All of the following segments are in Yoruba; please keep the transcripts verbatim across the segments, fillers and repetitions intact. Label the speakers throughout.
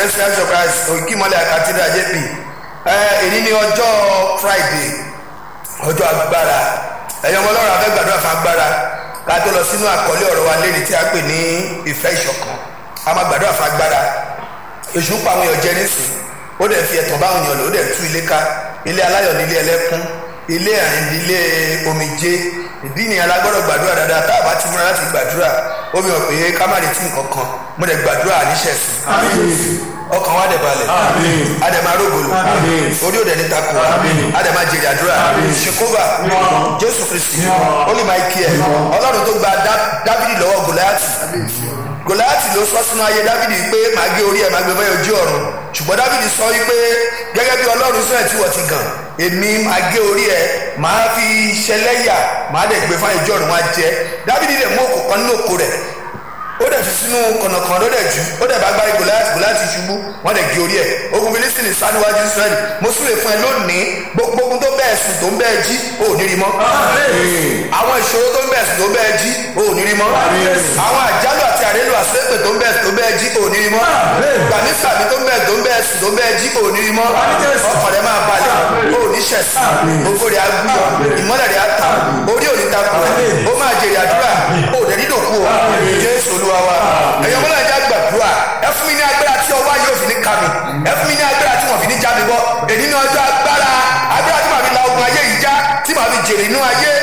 Speaker 1: celestial church Òkìkímọ́lẹ̀ Cathedral J P. Èyí ni ọjọ́ Friday, ọjọ́ agbára. Ẹ̀yin ọmọ Ọlọ́run a fẹ́ gbàdúrà fún agbára ká tó lọ sínú àkọlé ọ̀rọ̀ wa lẹ́ni tí a pè ní ìfẹ́ ìṣọ̀kan. A máa gbàdúrà fún agbára. Èṣù pa àwọn èèyàn jẹ nísìn, ó dẹ̀ fi ẹ̀tàn bá àwọn èèyàn lò, ó dẹ̀ tú ilé ká, ilé aláyọ̀ nílé ẹlẹ́kún, ilé àárín ilé omijé. Ìdí nìyẹn la gbọ́dọ̀ gbàdúrà dáadáa, tá a bá ti múra láti gbàdúrà ó mi hàn pé ká má retí nǹkan kan. Mo dẹ̀ gbàdúrà níṣẹ̀sìn, ọkàn wa dẹ̀ balẹ̀, a dẹ̀ máa rógòlò, orí ò dẹ̀ ní takò, a dẹ̀ máa jèrè àdúrà. Ṣèkóbà Jésù Kristi Holy Michael, Ọlọ́run tó gba Dáfídì lọ́wọ́ Gòláyátì. Gòláyátì ló sọ sínú ayé Dáfídì pé màá gé orí ẹ̀ máa gbé báyọ̀ ojú ọ̀run, ṣùgbọ́n Dáfídì sọ wípé gẹ́gẹ́ bí Ọlọ́run sọ ẹ̀ tí wọ́n ti gàn, èmi máa gé orí ẹ̀ máa fi ṣẹlẹ́yà máa dẹ̀ gbé fáyọ̀ ojú ọ̀run wá jẹ́. Dáfídì dẹ̀ mú òkò kan nínú òkò rẹ̀, ó dẹ̀ fi sínú kọ̀nàkọ̀nà ló dẹ̀ jù, ó dẹ̀ bá gbárí Gòláyátì, Gòláyátì ṣubú, wọ́n dẹ̀ gé orí ẹ̀. Ogun Fílístínì sá níwájú Ísírẹ́lì. Mo súre fún ẹ lónìí, gbogbo ogun tó bẹ́ẹ̀ sùn tó ń bẹ́ẹ̀ jí ò ní rí mọ́. Àwọn ìṣòro tó ń bẹ́ẹ̀ sùn tó ń bẹ́ẹ̀ jí ò ní rí mọ́. Àwọn àjálù àti àrélù àsépè tó ń bẹ́ẹ̀ sùn tó ń bẹ́ẹ̀ jí ò ní rí mọ́. Gbàmísàmí tó ń bẹ́ẹ̀ tó ń bẹ́ẹ̀ sùn tó ń bẹ́ẹ̀ jí ò ní rí mọ́. Ọkàn rẹ̀ máa balẹ̀, ó ní ṣẹ̀sì, gbogbo rẹ̀ á gbúyọ, ìmọ́lẹ̀ rẹ̀ á tà, orí ò ní takò, ó máa jèrè àdúrà, ó dẹ̀ ní dòkú o. Jésù Olúwa wa. Ẹ̀yin ọmọ náà já gbàdúrà, ẹ fún mi ní agbára tí ọwọ́ yóò fi ní ká mi, ẹ fún mi ní agbára tí wọ́n fi ní já mi bọ́. Èyí ní ọjọ́ agbára, agbára tí màá fi la ogun ayé yìí já, tí màá fi jèrè inú ayé.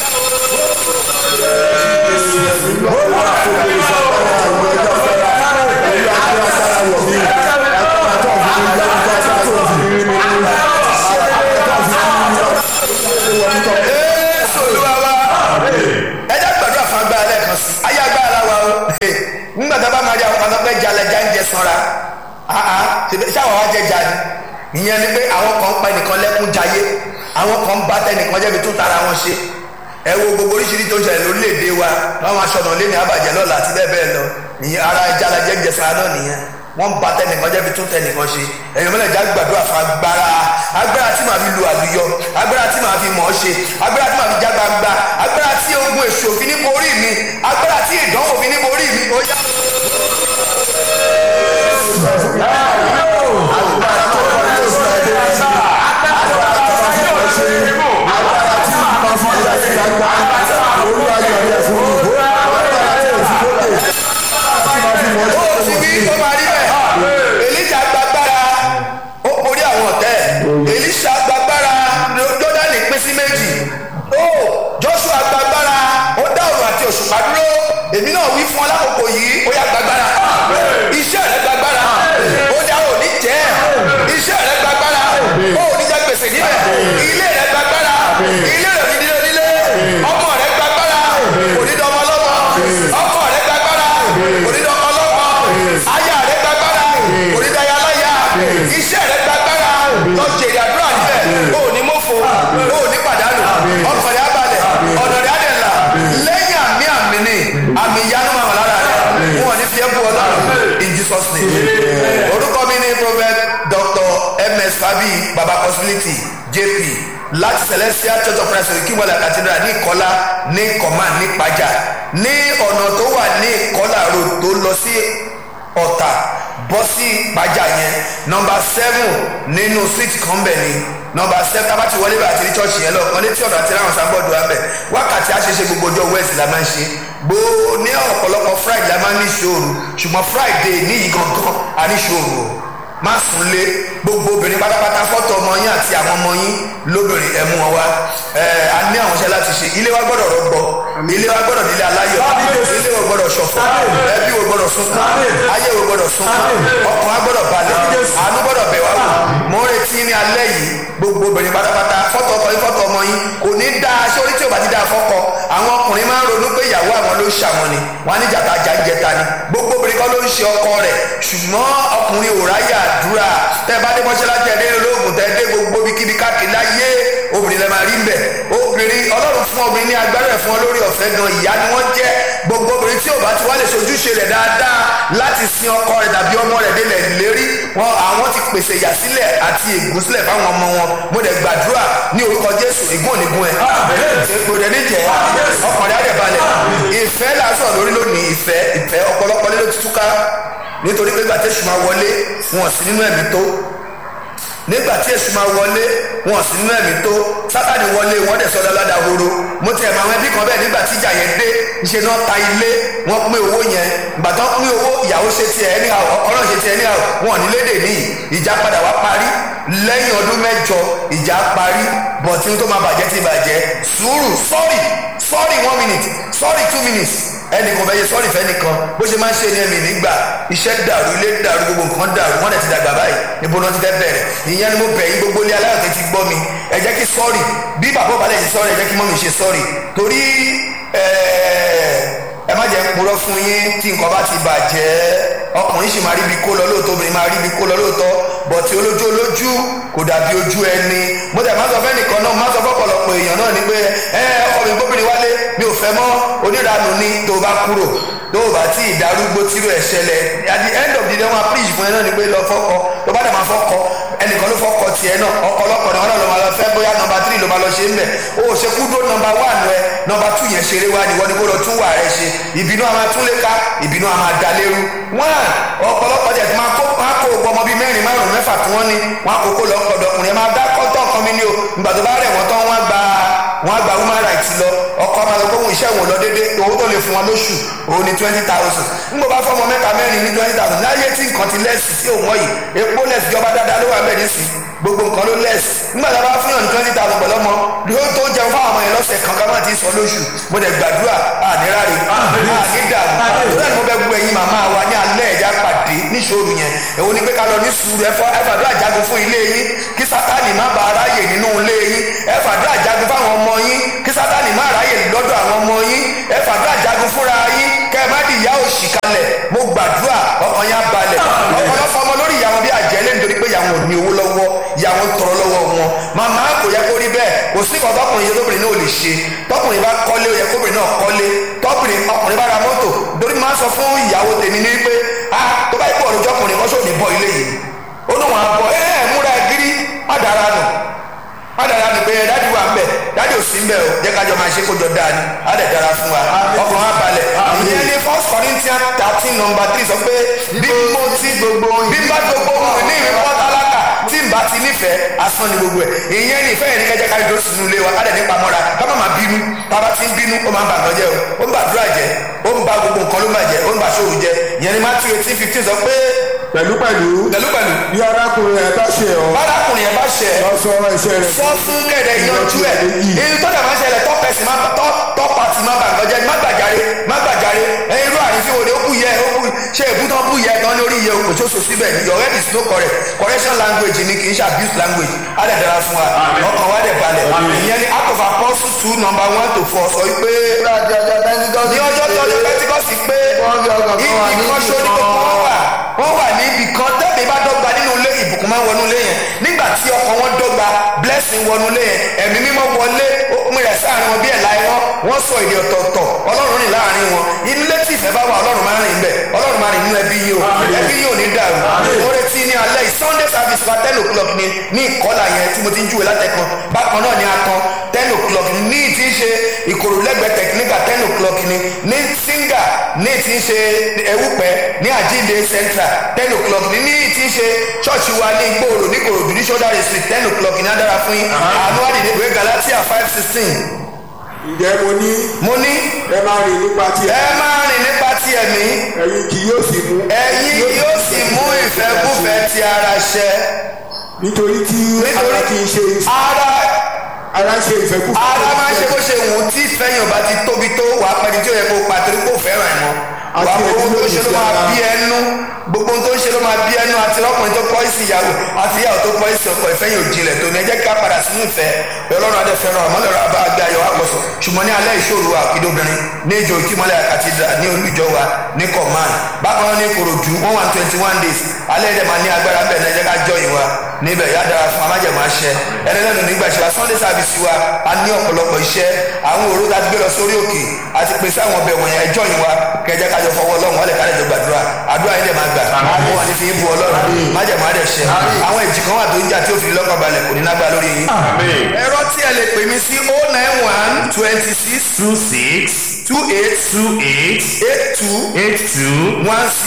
Speaker 1: Jésù Olúwa wa. Ẹ já gbàdúrà fún agbára lẹ́ẹ̀kan sí, ayé agbára wa o. Nígbà tí a bá máa rí àwọn kan pé jalè jáǹjẹ sanra, ṣáwọn wá jẹ jáde. Ìyẹn ni pé àwọn kan ń pa ẹnìkan lẹ́kún jayé, àwọn kan ń bá tẹnìkan jẹ́bi tó tara wọn ṣe. Ẹ wo gbogbo oríṣiríṣi tó ń ṣẹlẹ̀ lórílẹ̀‐èdè wa, láwọn aṣọ̀nà lé ní àbàjẹ́ lọ́la àti bẹ́ẹ̀ bẹ́ẹ̀ lọ. Ìyẹn ara jalè jáǹjẹ sanra náà nìyẹn. Wọ́n ń bá tẹnìkan jẹ́bi tó tẹnìkan ṣe. Ẹ̀yin mọ́lẹ̀ já gbàdúrà fún agbára, agbára tí màá fi lu àlùyọ, agbára tí màá fi mọ̀ ọ́ ṣe, agbára tí màá fi já gbangba, agbára tí ogun èṣù òfin ní borí mi, agbára tí ìdánwò òfin ní borí mi. Ó yá. Èlíjà gbàgbára, ó borí àwọn ọ̀tẹ̀. Èlíṣà gbàgbára, Jọ́dánì pín sí méjì. Ó Jóṣúà gbàgbára, ó dá òrùn àti òṣùpá dúró. Èmi náà wí fún ọ lákòókò yìí, ó yá gbàgbára. Iṣẹ́ rẹ gbàgbára, ó dá òní jẹ́. Iṣẹ́ rẹ gbàgbára, ó ní jẹ́ gbèsè níbẹ̀. Ilé rẹ gbàgbára, ilé rẹ nílé nílé. Ọmọ rẹ gbàgbára, onídọ́mọ lọ́mọ. Ọkọ rẹ gbàgbára, onídọ́mọ lọ́mọ. Aya rẹ gbàgbára, onídàáyà láyà. Iṣẹ́ rẹ gbàgbára, lọ jèrè àdúrà níbẹ̀. Ó ní mọ́fò, ó ní pàdánù. Ọkàn rẹ á balẹ̀, ọ̀nà rẹ á dẹ̀ là. Lẹ́yìn àmì àmì ni àmì ìyanu máa wà lára rẹ. Wọ́n ní fi ẹ́ bú Ọlọ́run in Jesus name. Orúkọ mi ni Prophet Doctor M S Fabi Baba Possibility J P láti Celestial Church of Christ Òkìkímọ́lẹ̀ Cathedral ní Ìkọ́lá ní Command ní Ìpàjà, ní ọ̀nà tó wà ní Ìkọ́lá road tó lọ sí Ọ̀tà bọ́ sí Ìpàjà yẹn nọmba seven nínú street kan bẹ̀ ni nọmba seven tábà ti wọlé bá àti ní church yẹn lọ kan létí ọ̀nà àti ráhùn sábọ́ọ̀dù wa bẹ̀. Wákàtí àṣeṣe gbogbo ọjọ́ west la máa ń ṣe, gbòó ní ọ̀pọ̀lọpọ̀ Friday la máa ń ní ìṣòro, ṣùgbọ́n Friday ní yìí gangan a ní ìṣòro. Má sùn lé, gbogbo obìnrin pátápátá fọ́tò ọmọ yín àti àwọn ọmọ yín lóbìnrin ẹ̀mú wọn wá. Ẹ a ní àwọn iṣẹ́ láti ṣe, ilé wa gbọ́dọ̀ rọgbọ, ilé wa gbọ́dọ̀ nílé aláyọ̀, ilé wa gbọ́dọ̀ ṣọ̀fọ̀, ẹbí wa gbọ́dọ̀ sunkún, ayé wa gbọ́dọ̀ sunkún, ọkàn wa gbọ́dọ̀ balẹ̀, àánú gbọ́dọ̀ bẹ̀ wá wò. Mo ń retí ní alẹ́ yìí gbogbo obìnrin pátápátá fọ́tò ọkọ yín fọ́tò ọmọ yín kò ní dá aṣọ orí tí ò bá ti dá fọ́kọ. Àwọn ọkùnrin máa ń ronú pé ìyàwó àwọn ló ṣàwọn ni, wọn á ní jàtà jàǹjẹta ni. Gbogbo obìnrin kan ló ń ṣe ọkọ rẹ̀, ṣùgbọ́n ọkùnrin ò ráyà àdúrà. Tẹ́ bá dé mọ́ṣáláṣí ẹ̀ dé olóògùn tẹ́ dé gbogbo bíkíbi káàkiri láyé, obìnrin lẹ máa rí ń bẹ̀. Obìnrin Ọlọ́run fún obìnrin ní agbára ẹ̀ fún ọ lórí ọ̀fẹ́ gan, ìyá ni wọ́n jẹ́. Gbogbo obìnrin tí ò bá ti wá lè ṣojúṣe rẹ̀ dáadáa láti sin ọkọ rẹ̀ tàbí ọmọ rẹ̀ délẹ̀ lérí, wọn àwọn ti pèsè ìyàsílẹ̀ àti ègún sílẹ̀ fáwọn ọmọ wọn. Mo dẹ̀ gbàdúrà ní orúkọ Jésù, ègún ò ní gún ẹ. Èpò rẹ̀ níjẹ̀, ọkàn rẹ̀ á dẹ̀ balẹ̀. Ìfẹ́ là ń sọ̀rọ̀ lórí lónìí, ìfẹ́ ìfẹ́ ọ̀pọ̀lọpọ̀ lé ló ti túká. nítorí pé gbàtí èṣù máa wọlé wọn sí nínú ẹ̀mí tó nígbà tí èṣù máa wọlé wọn sì nínú ẹ̀mí tó Sátánì wọlé wọn dẹ̀ sọ́dọ̀ ládàhoro mo tiẹ̀ mọ àwọn ẹbí kan bẹ́ẹ̀ nígbà tí ìjà yẹn dé ìṣe náà ta ilé wọn pín owó yẹn ìgbà tó pín owó ìyàwó ṣe tiẹ̀ ẹni àwọ̀ ọ̀rọ̀ ṣe tiẹ̀ ẹni àwọ̀ wọn ní lédè níyì ìjà padà wá parí lẹ́yìn ọdún mẹ́jọ ìjà parí bọ̀tí tó máa bàjẹ́ ti bàjẹ́ sùúrù sorry sorry one minute sorry two minutes ẹnì kan fẹ́yẹ sọ́ọ̀rì fẹ́ nìkan bó ṣe máa ń ṣe ní ẹ̀mí nígbà iṣẹ́ dàrú ilé dàrú gbogbo nǹkan dàrú wọ́n dẹ̀ ti dàgbà báyìí níbo náà ti fẹ́ bẹ̀rẹ̀ ìyẹn ni mo bẹ̀ yín gbogbo ilé aláyọ̀ tẹ́ ti gbọ́ mi ẹ jẹ́ kí sọ́ọ̀rì bí bàbá balẹ̀ ṣe sọ́ọ̀rì ẹ jẹ́ kí mọ́mí ṣe sọ́ọ̀rì torí ẹ má jẹ́ purọ́ fún yín tí nǹkan bá ti bàjẹ́ ọkùnrin sì máa rí ibi kó lọ lóòótọ́ obìnrin máa rí ibi kó lọ lóòótọ́ bọ̀tí olójú olójú kò dàbí ojú ẹni mo tẹ̀ má sọ fẹ́ nìkan náà má sọ fọ́pọ̀lọpọ̀ èèyàn náà ni pé ẹ ọkọ mi gbóbìnrin wálé mi ò fẹ́ mọ́ oníranù ni tó bá kúrò tó bá tí ìdarúgbó tírú ẹ̀ ṣẹlẹ̀ at the end of the day wọn preach fún ẹ náà ni pé lọ fọ́kọ tó bá dẹ̀ máa fọ́kọ ẹnìkan ló fọ́kọ tiẹ̀ náà ọkọ ọlọ́kọ̀ náà ló máa lọ fẹ́ bóyá nọmba tírì ló máa lọ ṣe ń bẹ̀ o ò ṣe kú dó nọmba wánù ẹ nọmba tù yẹn ṣeré wá ni wọ́n ní kó lọ tún wà rẹ ṣe ìbínú àmà tún lè ka ìbínú àmà dalérú wọn ọ̀pọ̀lọpọ̀ jẹ̀ tí máa kó máa kó ọmọ bíi mẹ́rin márùn mẹ́fà tí wọ́n ní wọn àkókò lọ́kọ̀dọ̀ ọkùnrin máa dá kọ́tọ̀ kan mi ní o ìgbà tó bá rẹ̀ wọ́n tán wọ́n gba wọ́n gba human rights lọ ọkọ máa lọ gbóhùn iṣẹ́ wọn lọ déédéé owó tó lè fún wọn lóṣù òun ní twenty thousand nígbà bá fọmọ mẹ́ta mẹ́rin ní twenty thousand láyé tí nǹkan ti lẹ́sì tí òun wọ̀nyí epo lẹ́sì ìjọba dáadáa ló wà bẹ́ẹ̀ nísìn gbogbo nǹkan ló lẹ́sì nígbà tá a bá fún yàn ní twenty thousand pẹ̀lú ọmọ ló tó jẹun fáwọn ọmọ yẹn lọ́sẹ̀ kan ká má ti sọ lóṣù mo dẹ̀ gbàdúrà àníráre ànídàmú tó dẹ̀ ni mo bẹ gbọ́ ẹ̀yin màmá wa ní alẹ́ ẹ̀já pàdé níṣòro yẹn èwo ni pé ká lọ ní sùúrù ẹ̀fọ́ ẹ̀fàdúrà jagun fún ilé yín kí Sátánì má ba aráyè nínú ilé yín ẹ̀fàdúrà jagun fáwọn ọmọ yín kí Sátánì má ráyè lọ́dọ̀ àwọn ọmọ yín ẹ̀fàdúrà jagun fúnra yín kẹ́ ẹ má di ìyá òṣì kalẹ̀ mo gbàdúrà ọkàn yín á balẹ̀ ọ̀pọ̀lọpọ̀ ọmọ lórí ìyá wọn bí àjẹlé nítorí pé ìyá wọn ò ní owó lọ́wọ́ ìyá wọn tọrọ lọ́wọ́ wọn màmá kò yẹ kó rí bẹ́ẹ̀ kò sí nǹkan tọkùnrin yẹ tóbìnrin náà ò lè ṣe tọkùnrin bá kọ́lé ó yẹ kóbìnrin náà kọ́lé tọkùnrin ọkùnrin bá ra mọ́tò torí máa sọ fún ìyàwó tèmi ní pé ah tó bá yẹ kó ọ̀rọ̀ jọkùnrin kọ́sọ́ ò ní bọ́ ilé yìí ó ní wọn àbọ̀ ẹ ẹ múra gírí má dára nù má dára nù pé dájú wà ń bẹ̀ dájú ò sí ń bẹ̀ o jẹ́ kájọ máa ṣe kójọ dáa ni á dẹ̀ dára fún wa ọkàn wa balẹ̀ ìyẹn ní first Corinthians thirteen number three sọ pé bí mo ti gbogbo bí bá gbogbo wọn ní ìrìnkọ́ tálákà tí n bá ti nífẹ̀ẹ́ asán ni gbogbo ẹ̀ ìyẹn ní ìfẹ́ yẹn ní kẹjẹ káyọ̀ tó sinú ilé wa ká dẹ̀ nípa mọ́ra ká má máa bínú bàbá ti ń bínú ó máa ń bà nǹkan jẹ́ o ó ń bàdúrà jẹ́ ó ń ba gbogbo nǹkan ló máa jẹ́ ó ń bà sóòrù jẹ́ ìyẹn ní Matthew eighteen fifteen sọ pé
Speaker 2: pẹ̀lúpẹ̀lú
Speaker 1: pẹ̀lúpẹ̀lú
Speaker 2: bí arákùnrin ẹ̀ bá ṣe ọ́
Speaker 1: bárakùnrin ẹ̀ bá ṣe ẹ̀
Speaker 2: lọ sọ ọ̀rọ̀ iṣẹ́ rẹ̀
Speaker 1: sọ fún kẹ̀dẹ̀ yanjú ẹ̀ èyí tó dà máa ṣẹlẹ̀ tọ́ pẹ̀sì má tọ́ tọ́ pàtì má bà nǹkan jẹ́ má gbàjáre má gbàjáre ẹ̀yin irú àrífín òde ó kú yẹ ó kú ṣe ìbútọ́ bú yẹ tán lórí iye òkò tó so síbẹ̀ your head is no correct correction language ni kì í ṣe abuse language á dẹ̀ dára fún wa ọkàn wa dẹ̀ balẹ̀ ìyẹn ni Act of Apostles two number one to four sọ wípé ní ọjọ́ tó ọjọ́ Pentecost pé ibi kan ṣó ní gbogbo wọn wà wọ́n wà ní ibì kan tẹ́lẹ̀ bá dọ́gba nínú ilé ìbùkún máa ń wọnú ilé yẹn nígbà tí ọkàn wọn dọ́gba blessing wọnú ilé yẹn ẹ̀mí mímọ́ wọlé ó rẹ̀ sáàrin wọn bí ẹ̀ láì wọn wọ́n sọ èdè ọ̀tọ̀ọ̀tọ̀ ọlọ́run rìn láàrin wọn ilé tí ìfẹ́ bá wà ọlọ́run máa ń rìn bẹ̀ ọlọ́run máa rìn nínú ẹbí yìí o ẹbí yìí ò ní dàrú mo retí ní alẹ́ Sunday service wa ten o'clock ni ní ìkọlà yẹn tí mo ti ń júwe látẹ̀kan bákan náà ni a kan ten o'clock ní ti ń ṣe Ìkòròdú lẹ́gbẹ̀ẹ́ tẹkiníkà ten o'clock ni ní singa ní ti ń ṣe Ewúpẹ́ ní Àjíǹde Central ten o'clock ní ní ti ń ṣe ṣọ́ọ̀ṣì wa ní Ìgbòòrò ní Ìkòròdú ní Shoulder Street ten o'clock ní adára fún yín àánú àdìdè ìwé Galatia five sixteen.
Speaker 2: ǹjẹ́ mo ní.
Speaker 1: mo ní.
Speaker 2: ẹ máa rìn nípa ti ẹ̀mí.
Speaker 1: ẹ máa rìn nípa ti ẹ̀mí.
Speaker 2: ẹ̀yin kì yóò sì mú.
Speaker 1: ẹ̀yin yóò sì mú ìfẹ́kúfẹ́ ti ara ṣẹ.
Speaker 2: nítorí tí ara kì í ṣe.
Speaker 1: ara
Speaker 2: ara ṣe ìfẹ́kúfẹ́.
Speaker 1: ara máa ṣe bó ṣe wù ú tí ìfẹ́yìn ọba ti tóbi tó wàá pẹ́ni tí ó yẹ kó pàtó kó fẹ́ràn ẹ̀ mọ́. wàá gbogbo tó ṣe ló máa bí ẹnu gbogbo tó ṣe ló máa bí ẹnu àti ọkùnrin tó kọ́ ìsì ìyàwó àti ìyàwó tó kọ́ ìsì ọkọ ìfẹ́yìn òjìlẹ̀ tó ní ẹ jẹ́ ká padà sínú ìfẹ́ Ọlọ́run adé fẹ́ràn ọmọlẹ́rọ̀ abá gbé ayọ̀ àpọ̀sọ̀ ṣùgbọ́n ní alẹ́ ìṣòro àkídóbìnrin ní ìjọ ìkímọ́lẹ̀ àkàtìdà ní olùjọ wa ní command bákan náà ní Ìkòròdú one one twenty one days alẹ́ ẹ̀dẹ̀ máa ní agbára bẹ́ẹ̀ náà ẹ jẹ́ ká jọ ìwà níbẹ̀ yá dára fún amájẹ̀mọ́ àṣẹ ẹlẹ́dẹ̀ẹ́nu nígbà ṣe wa Sunday service wa a ní ọ̀pọ̀lọpọ̀ iṣẹ́ àwọn òru láti gbé lọ sórí òkè àti pèsè àwọn ọbẹ̀ wọ̀nyẹn ẹjọ́ ìwà kẹjẹ kájọ fọwọ́ Ọlọ́run wọlé kálẹ̀ tó gbàdúrà àdúrà yìí dẹ̀ máa gbà àwọn wà ní fi bu Ọlọ́run májẹ̀mọ́ àdẹ̀ ṣẹ àwọn ìjì kan wà tó ń jà tí ó fi lọ́kàn balẹ̀ kò ní nágbà lórí yín. ẹ̀rọ tí ẹ lè pè mí sí oh nine one twenty six
Speaker 3: two six
Speaker 1: two eight
Speaker 3: two eight
Speaker 1: eight two
Speaker 3: eight two
Speaker 1: one six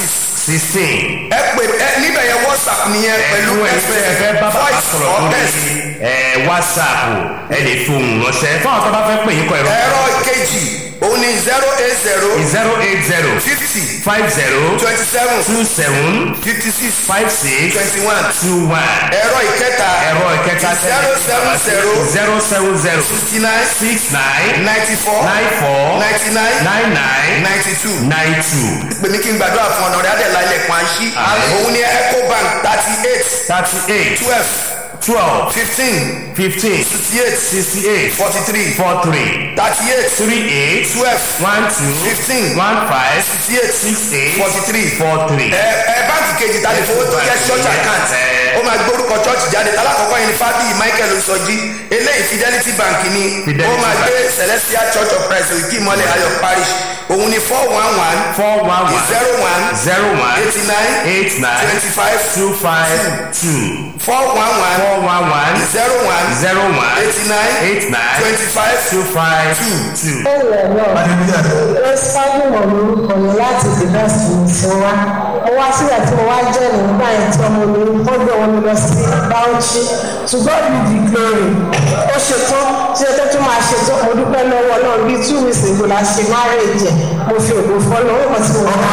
Speaker 3: sixteen.
Speaker 1: ẹ pè ẹ níbẹ̀ yẹn whatsapp nìyẹn pẹ̀lú
Speaker 3: ẹ̀fẹ́ ẹ̀fẹ́ bá bàbá sọ̀rọ̀ lórí ẹ̀ whatsapp ẹ̀ lè fi ohùn ránṣẹ́ fún àwọn tó bá fẹ́ pè yín kọ ẹ̀rọ.
Speaker 1: ẹ̀rọ ìkejì òun ni zero eight zero
Speaker 3: zero eight zero
Speaker 1: fifty
Speaker 3: five zero
Speaker 1: twenty seven
Speaker 3: two seven
Speaker 1: fifty six
Speaker 3: five six
Speaker 1: twenty one.
Speaker 3: two one.
Speaker 1: ẹ̀rọ ìkẹta
Speaker 3: ẹ̀rọ ìkẹta
Speaker 1: zero seven zero
Speaker 3: zero seven zero
Speaker 1: sixty nine
Speaker 3: six nine
Speaker 1: ninety four
Speaker 3: nine four
Speaker 1: ninety nine
Speaker 3: nine nine
Speaker 1: ninety two.
Speaker 3: nine two.
Speaker 1: pèmí kí n gbàdúrà fún ọ̀nà rẹ̀ adẹ̀lá ilẹ̀kùn àṣì òun ni ecobank thirty eight
Speaker 3: thirty eight
Speaker 1: twelve
Speaker 3: twelve
Speaker 1: fifteen
Speaker 3: fifteen
Speaker 1: sixty eight
Speaker 3: sixty eight
Speaker 1: forty three
Speaker 3: four three
Speaker 1: thirty eight
Speaker 3: three eight
Speaker 1: twelve
Speaker 3: one two
Speaker 1: fifteen
Speaker 3: one five
Speaker 1: sixty eight
Speaker 3: six eight
Speaker 1: forty three.
Speaker 3: four three.
Speaker 1: ẹ ẹ báńkì kejì ta lè fowó tó jẹ́ church account ó máa gbórúkọ church jáde alákọ̀ọ́kọ́ yẹn ni fábíyì michael osọjí eléyìí fidelity bank ni ó máa gbé celestial church of christ òkè ìmọ̀lẹ̀ ayọ̀ parish òun ni four one one
Speaker 3: four one one
Speaker 1: zero one
Speaker 3: zero one
Speaker 1: eighty nine
Speaker 3: eight nine
Speaker 1: twenty five
Speaker 3: two five two
Speaker 1: four one one
Speaker 3: four one one
Speaker 1: zero one
Speaker 3: zero one
Speaker 1: eighty nine
Speaker 3: eight nine
Speaker 1: twenty five
Speaker 3: two five two two.
Speaker 4: ẹ̀rọ náà lọ́sibájú wọ̀ lórúkọ mi láti the best ní wa mo wá sílẹ̀ tí mo wá jẹ́ nígbà yẹn tí ọmọ mi ó gbé wọn lọ sí Bauchi to God be the glory ó ṣetán tí ẹjọ́ tó máa ṣetán mo dúpẹ́ lọ́wọ́ náà bíi two weeks ago la ṣe marriage ẹ̀ mo fi ògo fọ́nà ó mọ̀ sí mo wá.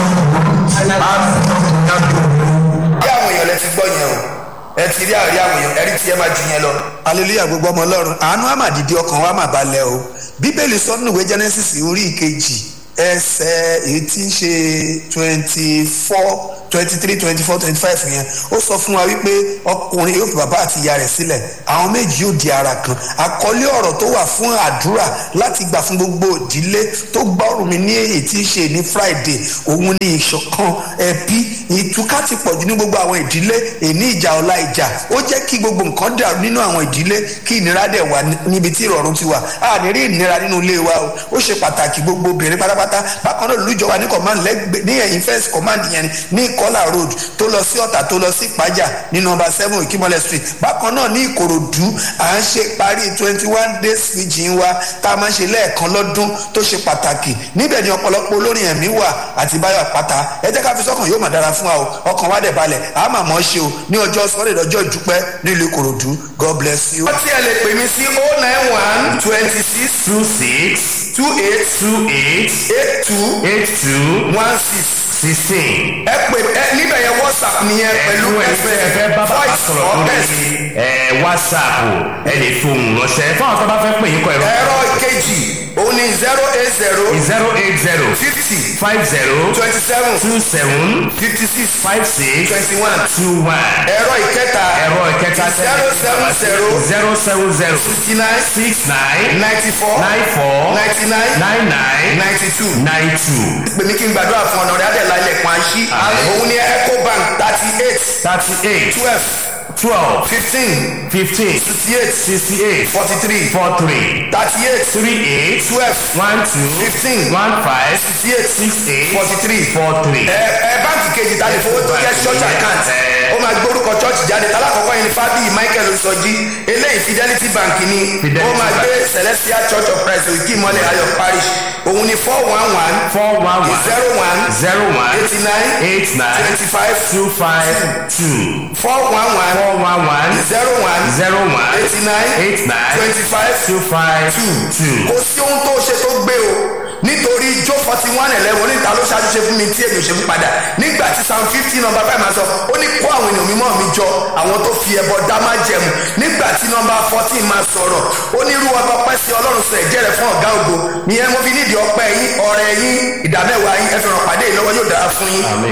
Speaker 1: bí àwọn èèyàn lẹ ti gbọ́ yẹn o ẹ ti rí àrí àwọn èèyàn ẹrí tí ẹ máa ju yẹn lọ.
Speaker 2: hallelujah gbogbo ọmọ ọlọ́run àánú àmàdìdí ọkàn wa mà balẹ̀ o bíbélì sọ nínú ìwé genesis orí ìkejì ẹsẹ̀ èyí tí ń ṣe twenty four twenty three twenty four twenty five yẹn ó sọ fún wa wípé ọkùnrin yóò fi bàbá àti ìyá rẹ̀ sílẹ̀ àwọn méjì yóò di ara kan àkọlé ọ̀rọ̀ tó wà fún àdúrà láti gbà fún gbogbo ìdílé tó gbọ́rùn mi ní èyí tí ń ṣe ní friday òun ní ìṣọ̀kan ẹbí ìtúká ti pọ̀jù ní gbogbo àwọn ìdílé èní ìjà ọ̀la ìjà ó jẹ́ kí gbogbo nǹkan dàrú nínú àwọn ìdílé kí ìnira dẹ̀ wà níbi tí ìrọ̀rùn ti wà a ní rí ìnira nínú ilé wa o ó ṣe pàtàkì gbogbo obìnrin pátápátá bákan náà lùjọba ní command lẹ́gbẹ̀ẹ́ ní ẹ̀yìn first command yẹn ní kọ́là road tó lọ sí ọ̀tà tó lọ sí ìpájà ní nọ́mbà seven ìkímọ́lẹ̀ street bákan náà ní ìkòròdú à ń ṣe parí twenty one days fijin wa tá a máa ń ṣe lẹ́ẹ̀kan lọ́dún tó ṣe pàtàkì níbẹ̀ ni ọ̀pọ̀lọpọ̀ olórin ẹ̀mí wà àti báyọ̀ pátá ẹ jẹ́ ká fi sọ́kàn yóò máa dára fún wa o ọkàn wa dẹ̀ balẹ̀ a máa mọ̀ ọ́ ṣe o ní ọjọ́ sọ́rẹ́ lọ́jọ́ ìdúpẹ́ nílùú ìkòròdú god bless you.
Speaker 1: wọ́n ti ẹ̀ lè pè mí sí oh nine one twenty six
Speaker 3: two six
Speaker 1: two eight
Speaker 3: two eight
Speaker 1: eight two
Speaker 3: eight two
Speaker 1: one six.
Speaker 3: sixteen.
Speaker 1: ẹ pè ẹ níbẹ̀ yẹn whatsapp nìyẹn pẹ̀lú
Speaker 3: ẹ̀fẹ́ ẹ̀fẹ́ bá bàbá sọ̀rọ̀ lórí ẹ̀ whatsapp ẹ̀ lè fi ohùn ránṣẹ́ fún àwọn tó bá fẹ́ pè yín kọ ẹ̀rọ.
Speaker 1: ẹ̀rọ ìkejì òun ni zero eight zero
Speaker 3: zero eight zero
Speaker 1: fifty
Speaker 3: five zero
Speaker 1: twenty seven
Speaker 3: two seven
Speaker 1: fifty six
Speaker 3: five six
Speaker 1: twenty one.
Speaker 3: two one.
Speaker 1: ẹ̀rọ ìkẹta
Speaker 3: ẹ̀rọ ìkẹta
Speaker 1: zero seven zero
Speaker 3: zero seven zero
Speaker 1: sixty nine
Speaker 3: six nine
Speaker 1: ninety four
Speaker 3: nine four
Speaker 1: ninety nine
Speaker 3: nine nine
Speaker 1: ninety two.
Speaker 3: nine two.
Speaker 1: pèmí kí n gbàdúrà fún ọ̀nà rẹ̀ adẹ̀lá ilẹ̀kùn àṣì òun ni ecobank thirty eight
Speaker 3: thirty eight
Speaker 1: twelve
Speaker 3: twelve
Speaker 1: fifteen
Speaker 3: fifteen
Speaker 1: sixty eight
Speaker 3: sixty eight
Speaker 1: forty three
Speaker 3: four three
Speaker 1: thirty eight
Speaker 3: three eight
Speaker 1: twelve
Speaker 3: one two
Speaker 1: fifteen
Speaker 3: one five
Speaker 1: sixty eight
Speaker 3: six eight
Speaker 1: forty three.
Speaker 3: four three.
Speaker 1: ẹ ẹ báńkì kejì ta lè fowó tó jẹ́ church account ó máa gbórúkọ church jáde alákọ̀ọ́kọ́ yẹn ni fábíyì michael osọjí eléyìí fidelity bank ni ó máa gbé celestial church of christ òkè ìmọ̀lẹ̀ ayọ̀ parish òun ni four one one
Speaker 3: four one one
Speaker 1: zero one
Speaker 3: zero one
Speaker 1: eighty nine
Speaker 3: eight nine
Speaker 1: twenty five
Speaker 3: two five two
Speaker 1: four one one
Speaker 3: four one one
Speaker 1: zero one
Speaker 3: zero one
Speaker 1: eighty nine
Speaker 3: eight nine
Speaker 1: twenty five
Speaker 3: two five
Speaker 1: two.
Speaker 3: two.
Speaker 1: kò sí ohun tó ṣe tó gbé o nítorí jó forty one eleven oníta ló ṣáájú ṣe fún mi tí èmi ò ṣe fún padà nígbà tí psalm fifty number five máa sọ ó ní kó àwọn ènìyàn mímọ́ mi jọ àwọn tó fi ẹbọ dá má jẹmu nígbà tí number fourteen máa sọ̀rọ̀ ó ní irú ọba ọpẹ́ sí ọlọ́run sọ ẹ̀jẹ̀ rẹ̀ fún ọ̀gá ògo ìyẹn mo fi nídìí ọpẹ́ yín ọrẹ yín ìdámẹ́wàá yín ẹ fi ràn pàdé ìlọ́wọ́ yóò dára fún yín.